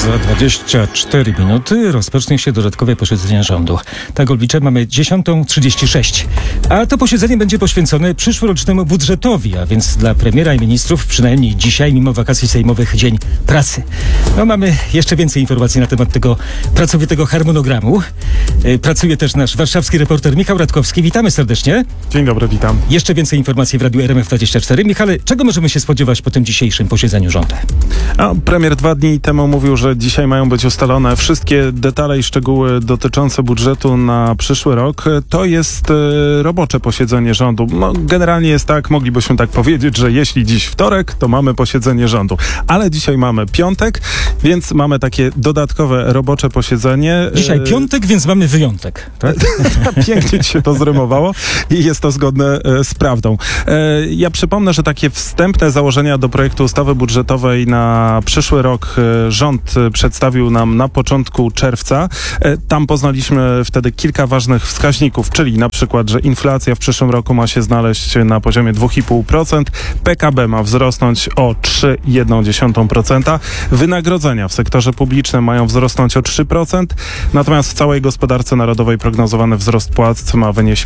Za 24 minuty rozpocznie się dodatkowe posiedzenie rządu. Tak obliczę, mamy 10:36. A to posiedzenie będzie poświęcone przyszłorocznemu budżetowi, a więc dla premiera i ministrów przynajmniej dzisiaj, mimo wakacji sejmowych, dzień pracy. No, mamy jeszcze więcej informacji na temat tego pracowitego harmonogramu. Pracuje też nasz warszawski reporter Michał Radkowski. Witamy serdecznie. Dzień dobry, witam. Jeszcze więcej informacji w Radiu RMF24. Michale, czego możemy się spodziewać po tym dzisiejszym posiedzeniu rządu? Premier 2 dni temu mówił, że dzisiaj mają być ustalone wszystkie detale i szczegóły dotyczące budżetu na przyszły rok. To jest robocze posiedzenie rządu. No, generalnie jest tak, moglibyśmy tak powiedzieć, że jeśli dziś wtorek, to mamy posiedzenie rządu. Ale dzisiaj mamy piątek, więc mamy takie dodatkowe robocze posiedzenie. Dzisiaj piątek, więc mamy wyjątek. Tak? Pięknie ci się to zrymowało i jest to zgodne z prawdą. Ja przypomnę, że takie wstępne założenia do projektu ustawy budżetowej na przyszły rok rząd przedstawił nam na początku czerwca. Tam poznaliśmy wtedy kilka ważnych wskaźników, czyli na przykład, że inflacja w przyszłym roku ma się znaleźć na poziomie 2,5%, PKB ma wzrosnąć o 3,1%, wynagrodzenia w sektorze publicznym mają wzrosnąć o 3%, natomiast w całej gospodarce narodowej prognozowany wzrost płac ma wynieść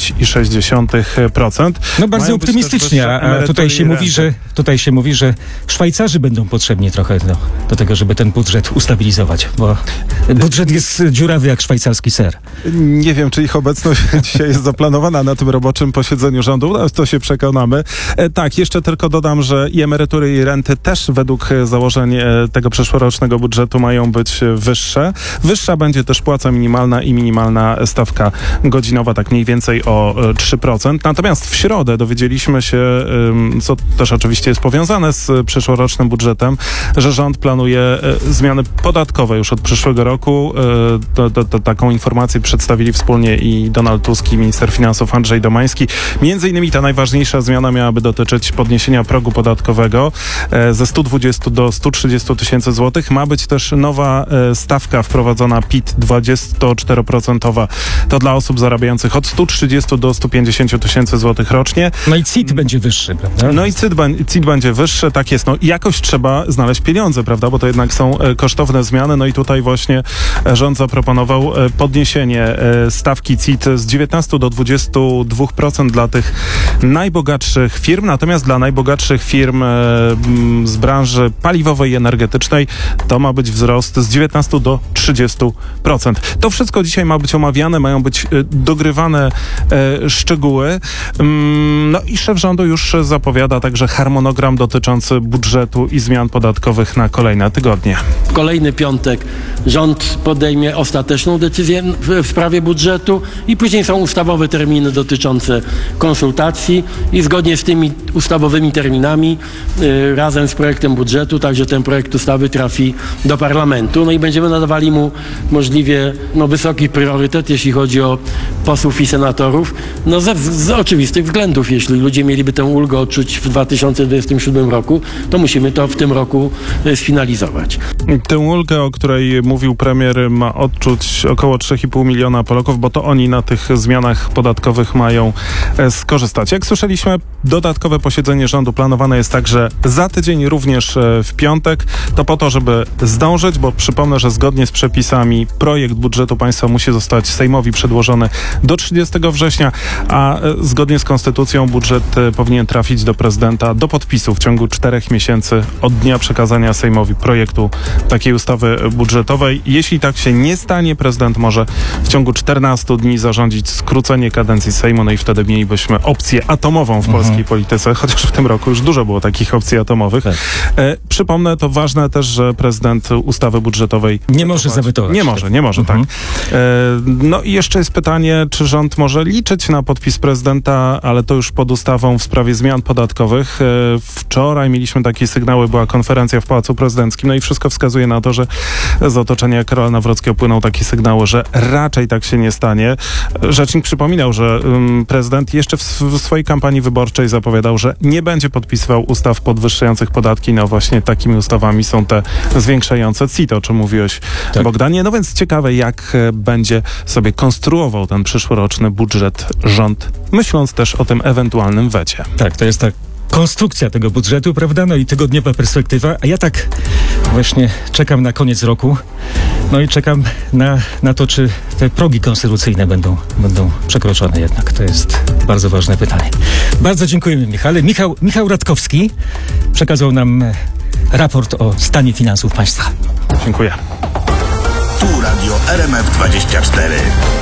5,6%. No bardzo optymistycznie, a tutaj się mówi, że Szwajcarzy będą potrzebni trochę do tego, żeby ten budżet ustabilizować, bo budżet jest dziurawy jak szwajcarski ser. Nie wiem, czy ich obecność dzisiaj jest zaplanowana na tym roboczym posiedzeniu rządu, to się przekonamy. Tak, jeszcze tylko dodam, że i emerytury i renty też według założeń tego przyszłorocznego budżetu mają być wyższe. Wyższa będzie też płaca minimalna i minimalna stawka godzinowa, tak mniej więcej o 3%. Natomiast w środę dowiedzieliśmy się, co też oczywiście jest powiązane z przyszłorocznym budżetem, że rząd planuje zmiany podatkowe już od przyszłego roku. Taką informację przedstawili wspólnie i Donald Tusk i minister finansów Andrzej Domański. Między innymi ta najważniejsza zmiana miałaby dotyczyć podniesienia progu podatkowego ze 120 do 130 tysięcy złotych. Ma być też nowa stawka wprowadzona PIT 24%. To dla osób zarabiających od 130 do 150 tysięcy złotych rocznie. No i CIT będzie wyższy, prawda? No i CIT będzie wyższy, tak jest. No jakoś trzeba znaleźć pieniądze, prawda? Bo to jednak są kosztowne zmiany. No i tutaj właśnie rząd zaproponował podniesienie stawki CIT z 19 do 22% dla tych najbogatszych firm. Natomiast dla najbogatszych firm z branży paliwowej i energetycznej to ma być wzrost z 19 do 30%. To wszystko dzisiaj ma być omawiane, mają być dogrywane szczegóły. No i szef rządu już zapowiada także harmonogram dotyczący budżetu i zmian podatkowych na kolejne tygodnie. W kolejny piątek rząd podejmie ostateczną decyzję w sprawie budżetu i później są ustawowe terminy dotyczące konsultacji i zgodnie z tymi ustawowymi terminami razem z projektem budżetu także ten projekt ustawy trafi do parlamentu. No i będziemy nadawali mu możliwie wysoki priorytet, jeśli chodzi o posłów i senatorów. No z oczywistych względów, jeśli ludzie mieliby tę ulgę odczuć w 2027 roku, to musimy to w tym roku sfinalizować. Tę ulgę, o której mówił premier, ma odczuć około 3,5 miliona Polaków, bo to oni na tych zmianach podatkowych mają skorzystać. Jak słyszeliśmy, dodatkowe posiedzenie rządu planowane jest także za tydzień, również w piątek. To po to, żeby zdążyć, bo przypomnę, że zgodnie z przepisami projekt budżetu państwa musi zostać Sejmowi przedłożony do 30 września, a zgodnie z konstytucją budżet powinien trafić do prezydenta do podpisu w ciągu 4 miesięcy od dnia przekazania Sejmowi projektu takiej ustawy budżetowej. Jeśli tak się nie stanie, prezydent może w ciągu 14 dni zarządzić skrócenie kadencji Sejmu, no i wtedy mielibyśmy opcję atomową w polskiej polityce, chociaż w tym roku już dużo było takich opcji atomowych. Tak. Przypomnę, to ważne też, że prezydent ustawy budżetowej nie może zawetować. Nie może, tak. No i jeszcze jest pytanie, czy rząd może liczyć na podpis prezydenta, ale to już pod ustawą w sprawie zmian podatkowych. Wczoraj mieliśmy takie sygnały, była konferencja w Pałacu Prezydenckim, no i wszystko wskazuje na to, że z otoczenia Karola Nawrockiego płyną takie sygnały, że raczej tak się nie stanie. Rzecznik przypominał, że prezydent jeszcze w swojej kampanii wyborczej zapowiadał, że nie będzie podpisywał ustaw podwyższających podatki. No właśnie takimi ustawami są te zwiększające CIT, o czym mówiłeś, tak, Bogdanie. No więc ciekawe, jak będzie sobie konstruował ten przyszłoroczny budżet rząd, myśląc też o tym ewentualnym wecie. Tak, to jest tak konstrukcja tego budżetu, prawda? No i tygodniowa perspektywa. A ja tak Właśnie czekam na koniec roku. No i czekam na to, czy te progi konstytucyjne będą przekroczone jednak. To jest bardzo ważne pytanie. Bardzo dziękujemy, Michale. Michał Radkowski przekazał nam raport o stanie finansów państwa. Dziękuję. Tu Radio RMF24.